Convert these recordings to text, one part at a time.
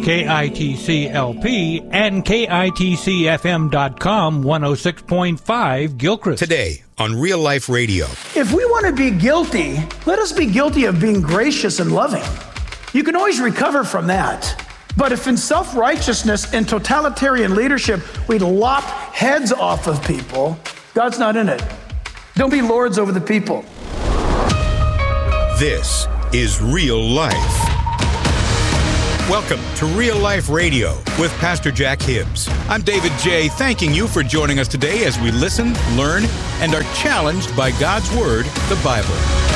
KITC-LP and KITCFM.com 106.5 Gilchrist. Today on Real Life Radio. If we want to be guilty, let us be guilty of being gracious and loving. You can always recover from that. But if in self-righteousness and totalitarian leadership, we lop heads off of people, God's not in it. Don't be lords over the people. This is Real Life. Welcome to Real Life Radio with Pastor Jack Hibbs. I'm David J., thanking you for joining us today as we listen, learn, and are challenged by God's Word, the Bible.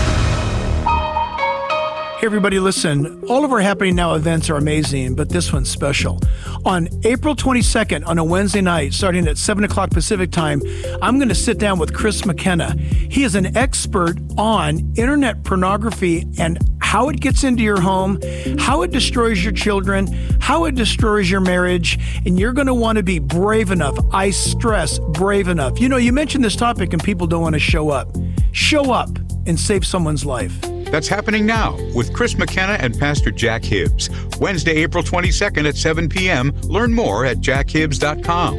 Hey everybody, listen, all of our Happening Now events are amazing, but this one's special. On April 22nd, on a Wednesday night, starting at 7 o'clock Pacific time, I'm going to sit down with Chris McKenna. He is an expert on internet pornography and how it gets into your home, how it destroys your children, how it destroys your marriage, and you're going to want to be brave enough. I stress, brave enough. You know, you mentioned this topic and people don't want to show up. Show up and save someone's life. That's happening now with Chris McKenna and Pastor Jack Hibbs. Wednesday, April 22nd at 7 p.m. Learn more at jackhibbs.com.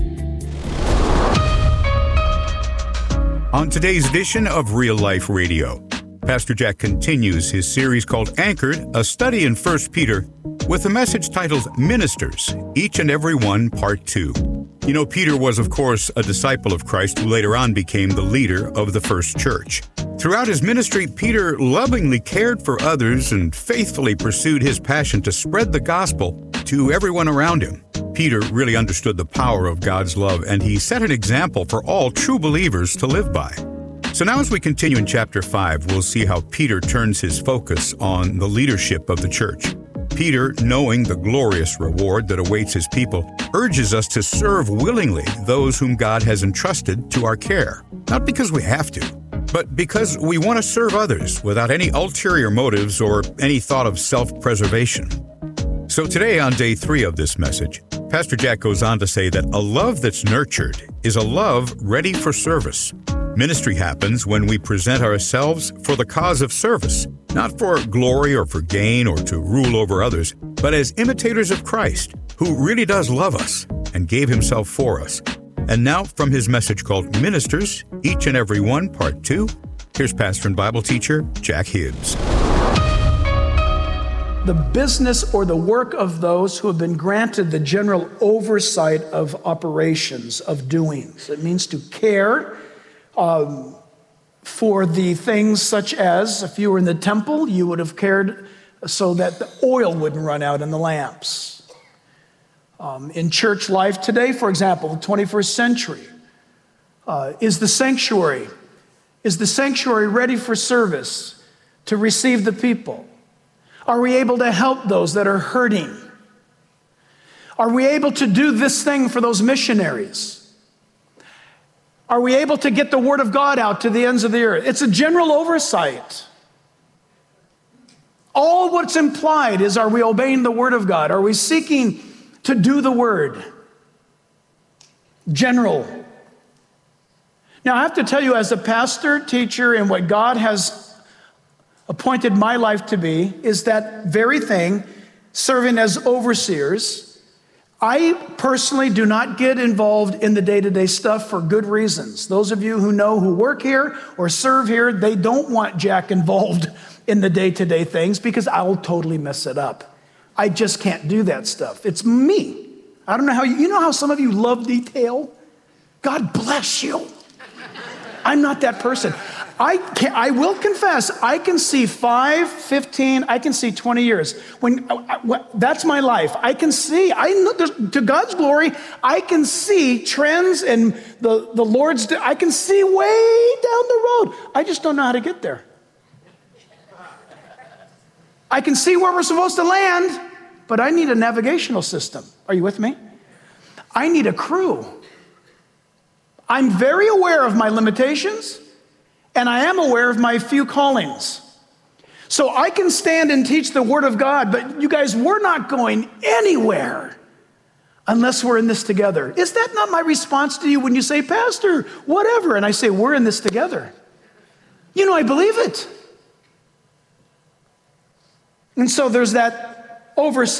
On today's edition of Real Life Radio, Pastor Jack continues his series called Anchored, a study in 1 Peter, with a message titled Ministers, Each and Every One, Part 2. You know, Peter was, of course, a disciple of Christ who later on became the leader of the first church. Throughout his ministry, Peter lovingly cared for others and faithfully pursued his passion to spread the gospel to everyone around him. Peter really understood the power of God's love, and he set an example for all true believers to live by. So now as we continue in chapter 5, we'll see how Peter turns his focus on the leadership of the church. Peter, knowing the glorious reward that awaits his people, urges us to serve willingly those whom God has entrusted to our care. Not because we have to, but because we want to serve others without any ulterior motives or any thought of self-preservation. So today, on day 3 of this message, Pastor Jack goes on to say that a love that's nurtured is a love ready for service. Ministry happens when we present ourselves for the cause of service, not for glory or for gain or to rule over others, but as imitators of Christ, who really does love us and gave himself for us. And now, from his message called Ministers, Each and Every One, Part 2, here's pastor and Bible teacher Jack Hibbs. The business or the work of those who have been granted the general oversight of operations, of doings. It means to care for the things such as, if you were in the temple, you would have cared so that the oil wouldn't run out in the lamps. In church life today, for example, the 21st century, is the sanctuary ready for service to receive the people? Are we able to help those that are hurting? Are we able to do this thing for those missionaries? Are we able to get the word of God out to the ends of the earth? It's a general oversight. All what's implied is, are we obeying the word of God? Are we seeking to do the word? General. Now, I have to tell you, as a pastor, teacher, and what God has appointed my life to be, is that very thing, serving as overseers. I personally do not get involved in the day-to-day stuff for good reasons. Those of you who know, who work here or serve here, they don't want Jack involved in the day-to-day things because I'll totally mess it up. I just can't do that stuff. It's me. I don't know how you know how some of you love detail? God bless you. I'm not that person. I will confess, I can see 5, 15, I can see 20 years. That's my life. I can see, to God's glory, I can see trends and the Lord's, I can see way down the road. I just don't know how to get there. I can see where we're supposed to land, but I need a navigational system. Are you with me? I need a crew. I'm very aware of my limitations, and I am aware of my few callings. So I can stand and teach the Word of God, but you guys, we're not going anywhere unless we're in this together. Is that not my response to you when you say, Pastor, whatever? And I say, we're in this together. You know, I believe it. And so there's that oversight.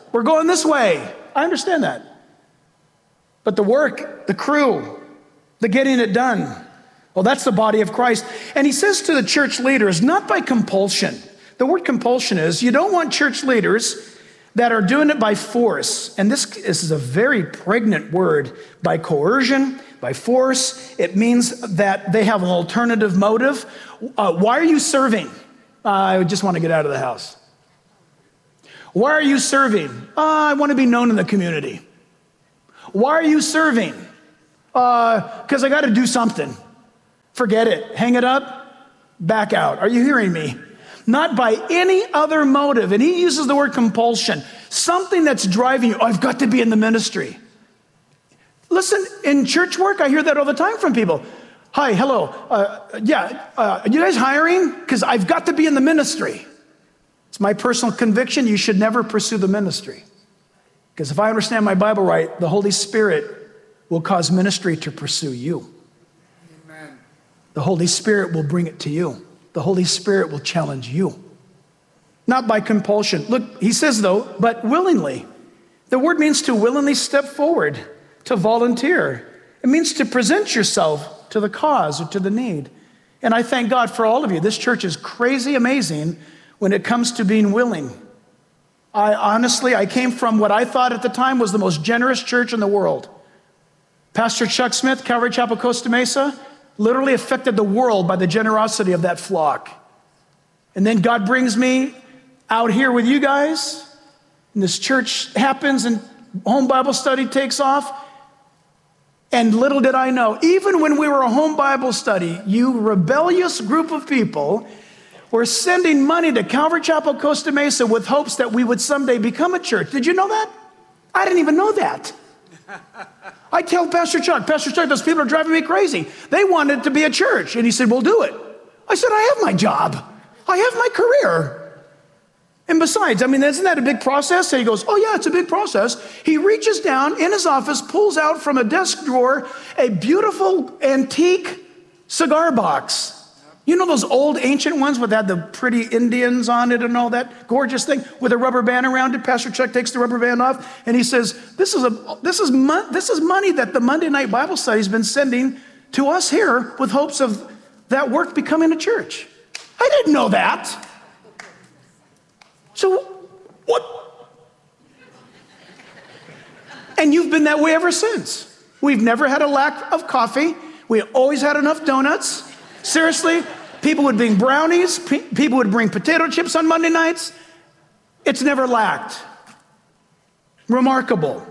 We're going this way. I understand that. But the work, the crew, the getting it done, well, that's the body of Christ. And he says to the church leaders, not by compulsion. The word compulsion is, you don't want church leaders that are doing it by force. And this is a very pregnant word, by coercion, by force. It means that they have an alternative motive. Why are you serving? I just want to get out of the house. Why are you serving? I want to be known in the community. Why are you serving? Because I got to do something. Forget it. Hang it up. Back out. Are you hearing me? Not by any other motive. And he uses the word compulsion. Something that's driving you. Oh, I've got to be in the ministry. Listen, in church work, I hear that all the time from people. Hi, hello. Are you guys hiring? Because I've got to be in the ministry. It's my personal conviction, you should never pursue the ministry. Because if I understand my Bible right, the Holy Spirit will cause ministry to pursue you. Amen. The Holy Spirit will bring it to you. The Holy Spirit will challenge you. Not by compulsion. Look, he says though, but willingly. The word means to willingly step forward, to volunteer. It means to present yourself to the cause or to the need. And I thank God for all of you. This church is crazy amazing when it comes to being willing. I came from what I thought at the time was the most generous church in the world. Pastor Chuck Smith, Calvary Chapel, Costa Mesa, literally affected the world by the generosity of that flock. And then God brings me out here with you guys, and this church happens, and home Bible study takes off. And little did I know, even when we were a home Bible study, you rebellious group of people were sending money to Calvary Chapel, Costa Mesa with hopes that we would someday become a church. Did you know that? I didn't even know that. I tell Pastor Chuck, those people are driving me crazy. They wanted to be a church. And he said, we'll do it. I said, I have my job. I have my career. And besides, isn't that a big process? And he goes, oh yeah, it's a big process. He reaches down in his office, pulls out from a desk drawer a beautiful antique cigar box. You know those old ancient ones with that the pretty Indians on it and all that gorgeous thing with a rubber band around it? Pastor Chuck takes the rubber band off and he says, this is money that the Monday night Bible study has been sending to us here with hopes of that work becoming a church. I didn't know that. So what? And you've been that way ever since. We've never had a lack of coffee. We always had enough donuts. Seriously, people would bring brownies. People would bring potato chips on Monday nights. It's never lacked. Remarkable.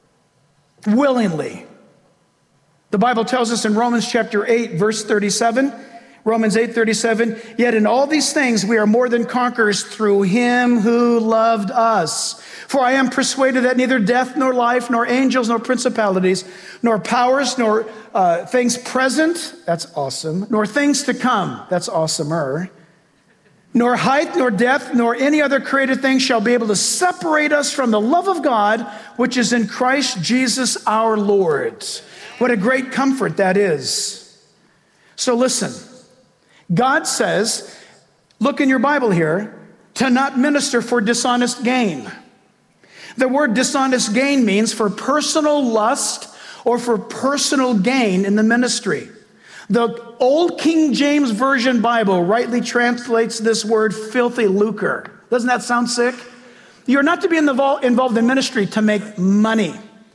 Willingly. The Bible tells us in Romans chapter 8, verse 37, Romans 8:37, yet in all these things we are more than conquerors through him who loved us. For I am persuaded that neither death nor life, nor angels, nor principalities, nor powers, nor things present, that's awesome, nor things to come, that's awesomer, nor height, nor depth, nor any other created thing shall be able to separate us from the love of God, which is in Christ Jesus our Lord. What a great comfort that is. So listen. God says, look in your Bible here, to not minister for dishonest gain. The word dishonest gain means for personal lust or for personal gain in the ministry. The old King James Version Bible rightly translates this word filthy lucre. Doesn't that sound sick? You're not to be involved in ministry to make money,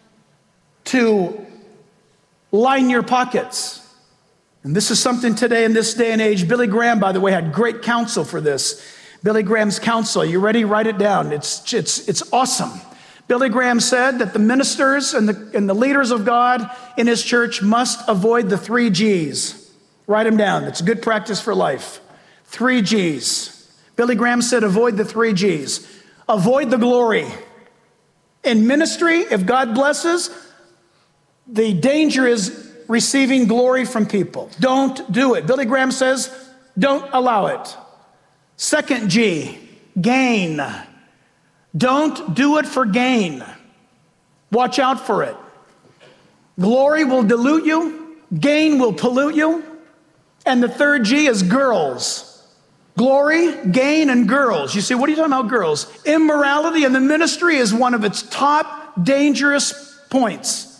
to line your pockets. And this is something today in this day and age. Billy Graham, by the way, had great counsel for this. Billy Graham's counsel. You ready? Write it down. It's awesome. Billy Graham said that the ministers and the leaders of God in his church must avoid the 3 G's. Write them down. It's a good practice for life. 3 G's. Billy Graham said avoid the 3 G's. Avoid the glory. In ministry, if God blesses, the danger is receiving glory from people. Don't do it. Billy Graham says, don't allow it. 2nd G, gain. Don't do it for gain. Watch out for it. Glory will dilute you. Gain will pollute you. And the 3rd G is girls. Glory, gain, and girls. You say, what are you talking about, girls? Immorality in the ministry is one of its top dangerous points.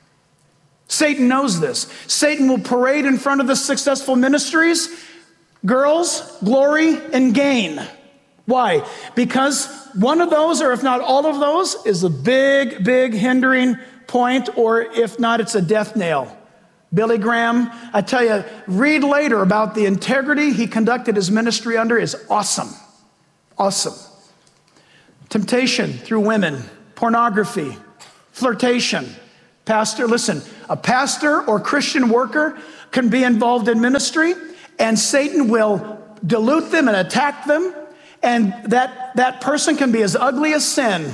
Satan knows this. Satan will parade in front of the successful ministries, girls, glory, and gain. Why? Because one of those, or if not all of those, is a big, big hindering point, or if not, it's a death nail. Billy Graham, I tell you, read later about the integrity he conducted his ministry under is awesome. Awesome. Temptation through women, pornography, flirtation. Pastor, listen, a pastor or Christian worker can be involved in ministry, and Satan will dilute them and attack them, and that person can be as ugly as sin,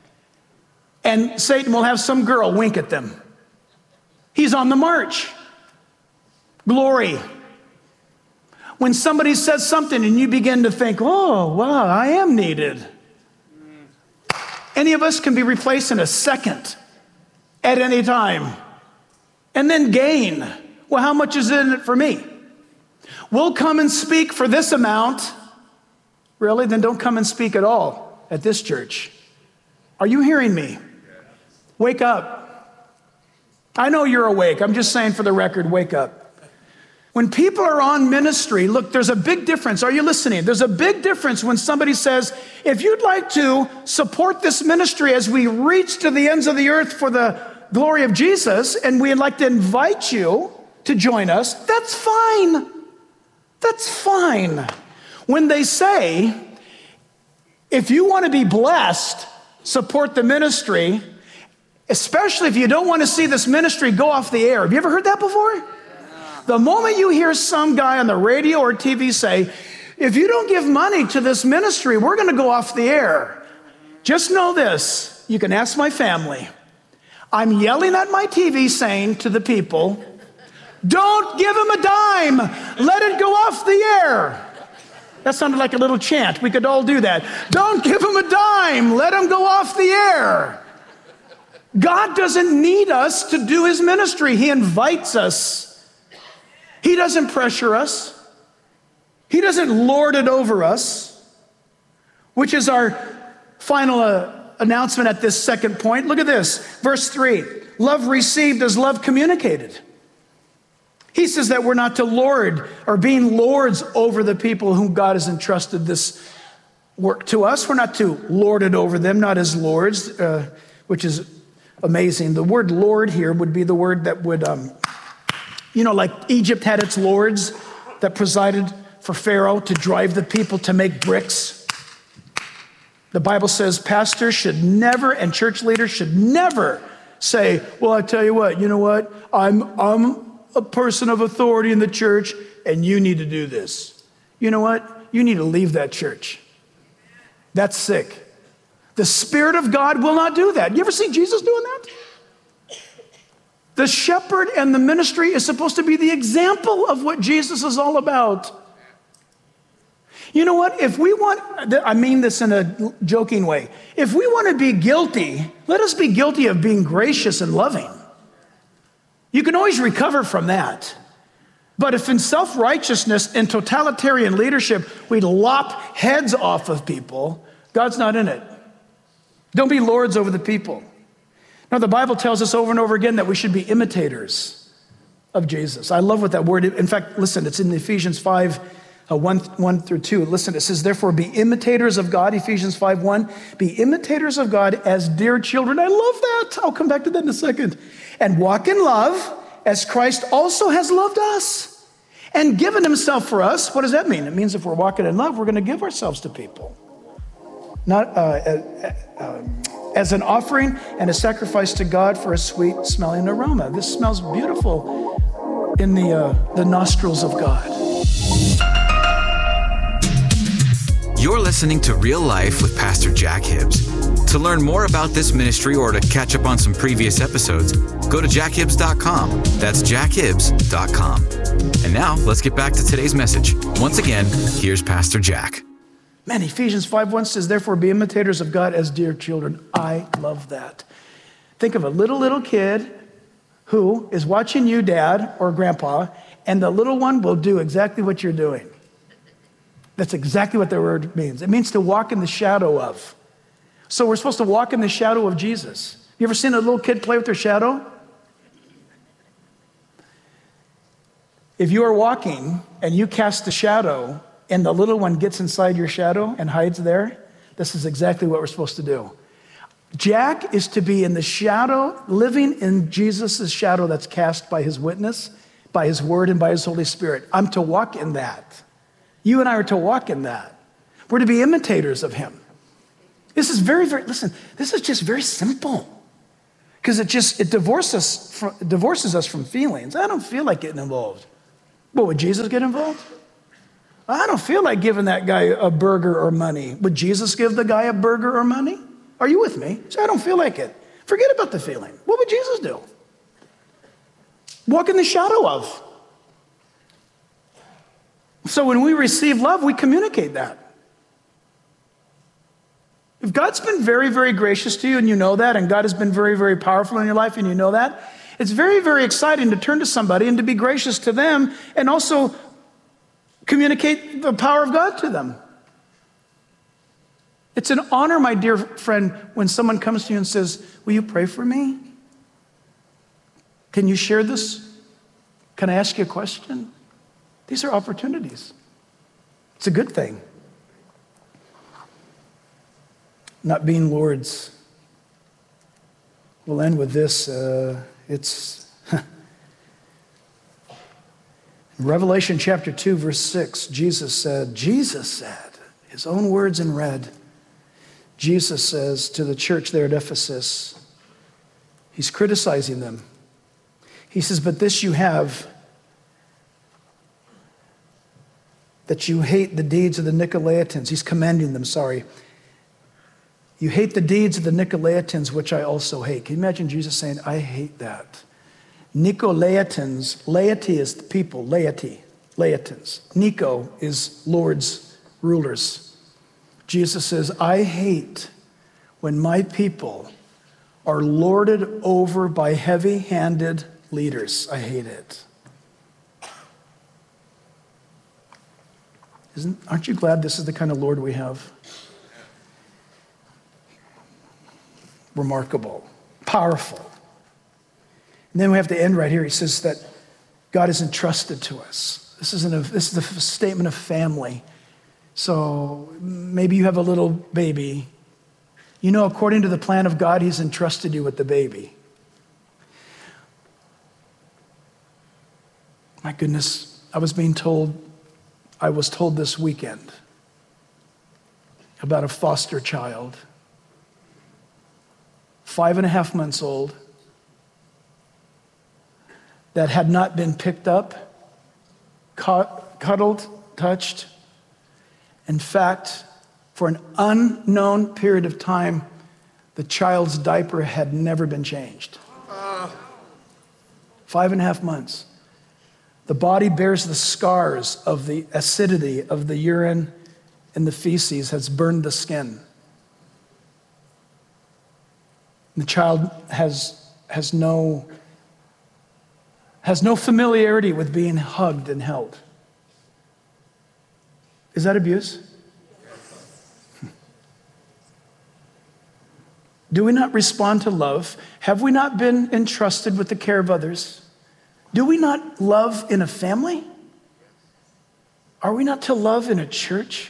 and Satan will have some girl wink at them. He's on the march. Glory. When somebody says something and you begin to think, oh, wow, I am needed. Any of us can be replaced in a second at any time. And then gain. Well, how much is in it for me? We'll come and speak for this amount. Really? Then don't come and speak at all at this church. Are you hearing me? Wake up. I know you're awake. I'm just saying for the record, wake up. When people are on ministry, look, there's a big difference. Are you listening? There's a big difference when somebody says, if you'd like to support this ministry as we reach to the ends of the earth for the glory of Jesus, and we'd like to invite you to join us, that's fine. That's fine. When they say, if you want to be blessed, support the ministry, especially if you don't want to see this ministry go off the air. Have you ever heard that before? The moment you hear some guy on the radio or TV say, if you don't give money to this ministry, we're going to go off the air. Just know this. You can ask my family. I'm yelling at my TV saying to the people, don't give him a dime. Let it go off the air. That sounded like a little chant. We could all do that. Don't give him a dime. Let him go off the air. God doesn't need us to do his ministry. He invites us. He doesn't pressure us. He doesn't lord it over us, which is our final announcement at this second point. Look at this, verse 3. Love received is love communicated. He says that we're not to lord or being lords over the people whom God has entrusted this work to us. We're not to lord it over them, not as lords, which is amazing. The word Lord here would be the word that would, like Egypt had its lords that presided for Pharaoh to drive the people to make bricks. The Bible says pastors should never, and church leaders should never say, well, I tell you what, I'm a person of authority in the church and you need to do this. You know what? You need to leave that church. That's sick. The Spirit of God will not do that. You ever see Jesus doing that? The shepherd and the ministry is supposed to be the example of what Jesus is all about. You know what? If we want, I mean this in a joking way, if we want to be guilty, let us be guilty of being gracious and loving. You can always recover from that. But if in self-righteousness and totalitarian leadership, we lop heads off of people, God's not in it. Don't be lords over the people. Now, the Bible tells us over and over again that we should be imitators of Jesus. I love what that word, in fact, listen, it's in Ephesians 5, 1 through 2. Listen, it says, therefore, be imitators of God, Ephesians 5:1. Be imitators of God as dear children. I love that. I'll come back to that in a second. And walk in love as Christ also has loved us and given himself for us. What does that mean? It means if we're walking in love, we're going to give ourselves to people. Not as an offering and a sacrifice to God for a sweet smelling aroma. This smells beautiful in the nostrils of God. You're listening to Real Life with Pastor Jack Hibbs. To learn more about this ministry or to catch up on some previous episodes, go to jackhibbs.com. That's jackhibbs.com. And now let's get back to today's message. Once again, here's Pastor Jack. Man, Ephesians 5:1 says, therefore be imitators of God as dear children. I love that. Think of a little kid who is watching you, dad or grandpa, and the little one will do exactly what you're doing. That's exactly what the word means. It means to walk in the shadow of. So we're supposed to walk in the shadow of Jesus. You ever seen a little kid play with their shadow? If you are walking and you cast a shadow and the little one gets inside your shadow and hides there, this is exactly what we're supposed to do. Jack is to be in the shadow, living in Jesus' shadow that's cast by his witness, by his word, and by his Holy Spirit. I'm to walk in that. You and I are to walk in that. We're to be imitators of him. This is listen, this is just very simple. Because it divorces us from feelings. I don't feel like getting involved. But would Jesus get involved? I don't feel like giving that guy a burger or money. Would Jesus give the guy a burger or money? Are you with me? So I don't feel like it. Forget about the feeling. What would Jesus do? Walk in the shadow of. So when we receive love, we communicate that. If God's been very, very gracious to you and you know that, and God has been very, very powerful in your life and you know that, it's very, very exciting to turn to somebody and to be gracious to them and also communicate the power of God to them. It's an honor, my dear friend, when someone comes to you and says, will you pray for me? Can you share this? Can I ask you a question? These are opportunities. It's a good thing. Not being lords. We'll end with this. It's in Revelation chapter 2, verse 6, Jesus said, his own words in red, Jesus says to the church there at Ephesus, he's criticizing them. He says, but this you have, that you hate the deeds of the Nicolaitans. He's commending them, sorry. You hate the deeds of the Nicolaitans, which I also hate. Can you imagine Jesus saying, I hate that? Nicolaitans, laity is the people, laitans. Nico is lords, rulers. Jesus says, I hate when my people are lorded over by heavy-handed leaders. I hate it. Aren't you glad this is the kind of Lord we have? Remarkable, powerful. And then we have to end right here. He says that God is entrusted to us. This is a statement of family. So maybe you have a little baby. You know, according to the plan of God, he's entrusted you with the baby. My goodness, I was told this weekend about a foster child, 5.5 months old, that had not been picked up, cuddled, touched. In fact, for an unknown period of time, the child's diaper had never been changed. 5.5 months. The body bears the scars of the acidity of the urine and the feces has burned the skin. The child has no familiarity with being hugged and held. Is that abuse? Do we not respond to love? Have we not been entrusted with the care of others? Do we not love in a family? Are we not to love in a church?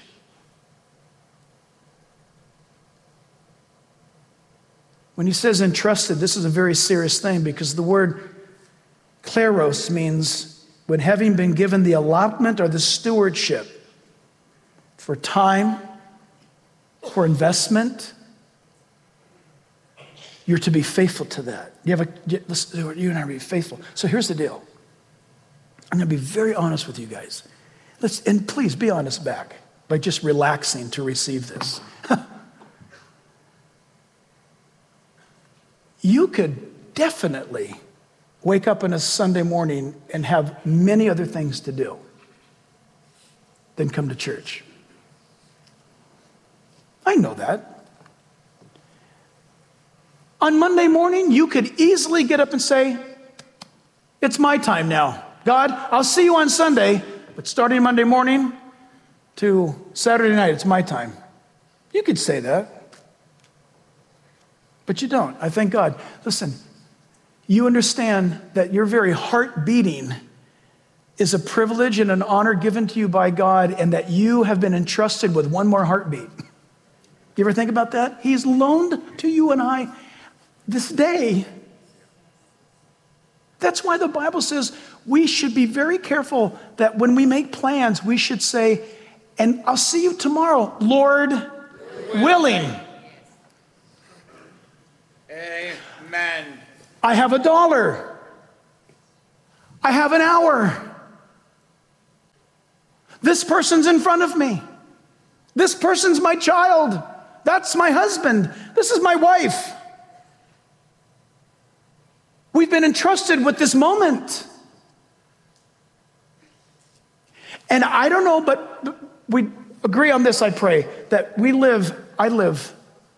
When he says entrusted, this is a very serious thing because the word kleros means when having been given the allotment or the stewardship for time, for investment, you're to be faithful to that. You and I are to be faithful. So here's the deal. I'm going to be very honest with you guys. And please be honest back by just relaxing to receive this. You could definitely wake up on a Sunday morning and have many other things to do than come to church. I know that. On Monday morning, you could easily get up and say, it's my time now. God, I'll see you on Sunday, but starting Monday morning, to Saturday night, it's my time. You could say that, but you don't. I thank God. Listen, you understand that your very heart beating is a privilege and an honor given to you by God, and that you have been entrusted with one more heartbeat. You ever think about that? He's loaned to you and I this day. That's why the Bible says we should be very careful that when we make plans, we should say, and I'll see you tomorrow, Lord willing. Amen. I have $1. I have an hour. This person's in front of me. This person's my child. That's my husband. This is my wife. We've been entrusted with this moment. And I don't know, but we agree on this, I pray, that I live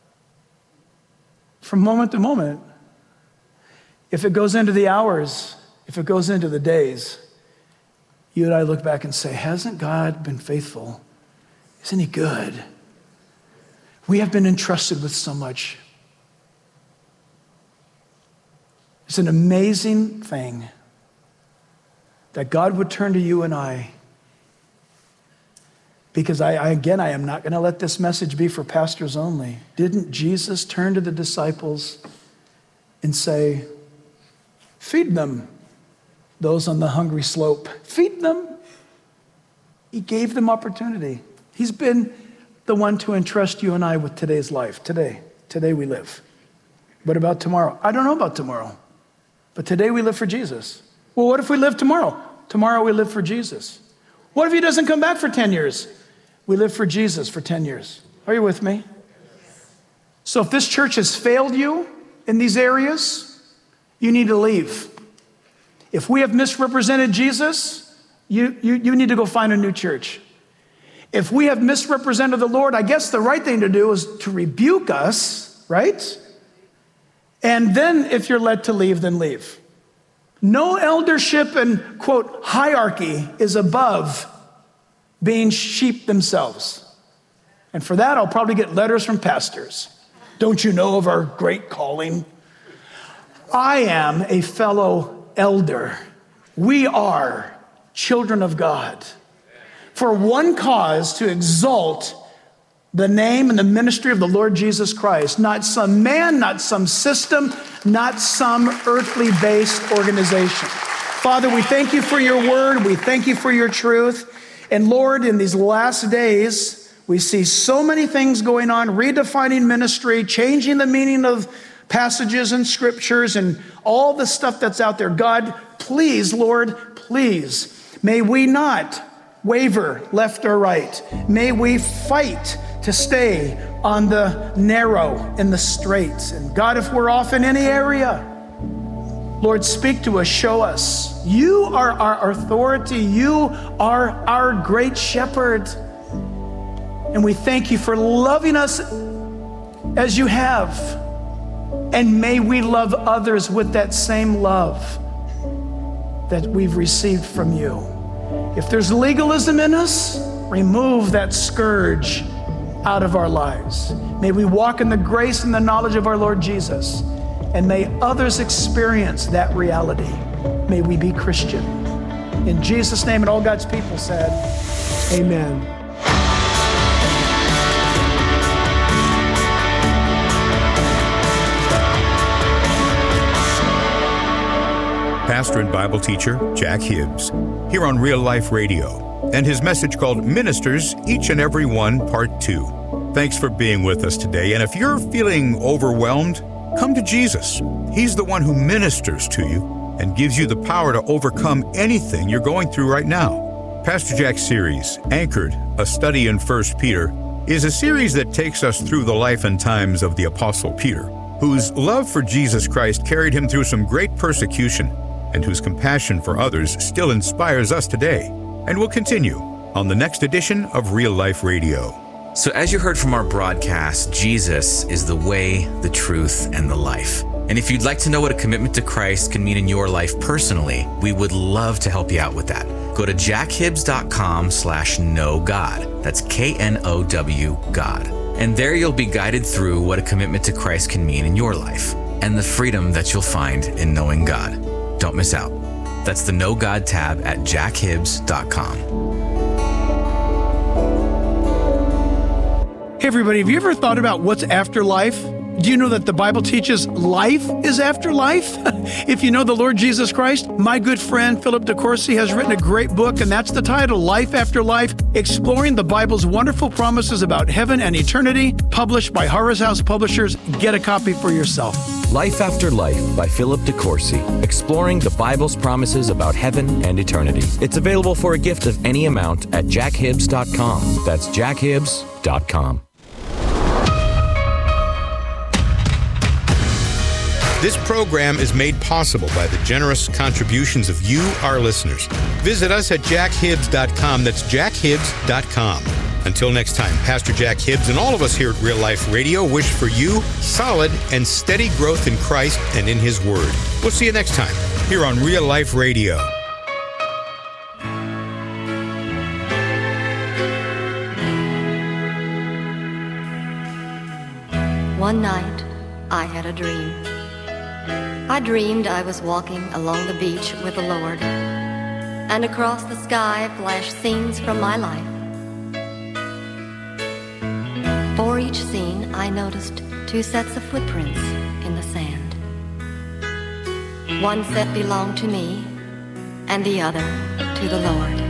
from moment to moment. If it goes into the hours, if it goes into the days, you and I look back and say, hasn't God been faithful? Isn't he good? We have been entrusted with so much. It's an amazing thing that God would turn to you and I, because I am not going to let this message be for pastors only. Didn't Jesus turn to the disciples and say, feed them, those on the hungry slope, feed them? He gave them opportunity. He's been the one to entrust you and I with today's life. Today we live. What about tomorrow? I don't know about tomorrow, but today we live for Jesus. Well, what if we live tomorrow? Tomorrow we live for Jesus. What if he doesn't come back for 10 years? We live for Jesus for 10 years. Are you with me? So if this church has failed you in these areas, you need to leave. If we have misrepresented Jesus, you need to go find a new church. If we have misrepresented the Lord, I guess the right thing to do is to rebuke us, right? And then if you're led to leave, then leave. No eldership and, quote, hierarchy is above being sheep themselves. And for that, I'll probably get letters from pastors. Don't you know of our great calling? I am a fellow elder. We are children of God. For one cause, to exalt the name and the ministry of the Lord Jesus Christ. Not some man, not some system, not some earthly-based organization. Father, we thank you for your word. We thank you for your truth. And Lord, in these last days, we see so many things going on, redefining ministry, changing the meaning of passages and scriptures and all the stuff that's out there. God, please, Lord, please, may we not waver left or right. May we fight to stay on the narrow and the straight. And God, if we're off in any area, Lord, speak to us, show us. You are our authority. You are our great shepherd. And we thank you for loving us as you have. And may we love others with that same love that we've received from you. If there's legalism in us, remove that scourge out of our lives. May we walk in the grace and the knowledge of our Lord Jesus. And may others experience that reality. May we be Christian. In Jesus' name, and all God's people said, amen. Pastor and Bible teacher Jack Hibbs, here on Real Life Radio, and his message called Ministers, Each and Every One, Part 2. Thanks for being with us today, and if you're feeling overwhelmed, come to Jesus. He's the one who ministers to you and gives you the power to overcome anything you're going through right now. Pastor Jack's series, Anchored, A Study in 1 Peter, is a series that takes us through the life and times of the Apostle Peter, whose love for Jesus Christ carried him through some great persecution, and whose compassion for others still inspires us today, and will continue on the next edition of Real Life Radio. So as you heard from our broadcast, Jesus is the way, the truth, and the life. And if you'd like to know what a commitment to Christ can mean in your life personally, we would love to help you out with that. Go to jackhibbs.com/knowgod. That's KNOW God. And there you'll be guided through what a commitment to Christ can mean in your life and the freedom that you'll find in knowing God. Don't miss out. That's the Know God tab at jackhibbs.com. Hey everybody, have you ever thought about what's after life? Do you know that the Bible teaches life is after life? If you know the Lord Jesus Christ, my good friend Philip DeCourcy has written a great book, and that's the title, Life After Life, Exploring the Bible's Wonderful Promises About Heaven and Eternity, published by Horror's House Publishers. Get a copy for yourself. Life After Life by Philip DeCourcy, exploring the Bible's promises about heaven and eternity. It's available for a gift of any amount at jackhibbs.com. That's jackhibbs.com. This program is made possible by the generous contributions of you, our listeners. Visit us at jackhibbs.com. That's jackhibbs.com. Until next time, Pastor Jack Hibbs and all of us here at Real Life Radio wish for you solid and steady growth in Christ and in His Word. We'll see you next time here on Real Life Radio. One night, I had a dream. I dreamed I was walking along the beach with the Lord, and across the sky flashed scenes from my life. For each scene, I noticed 2 sets of footprints in the sand. One set belonged to me, and the other to the Lord.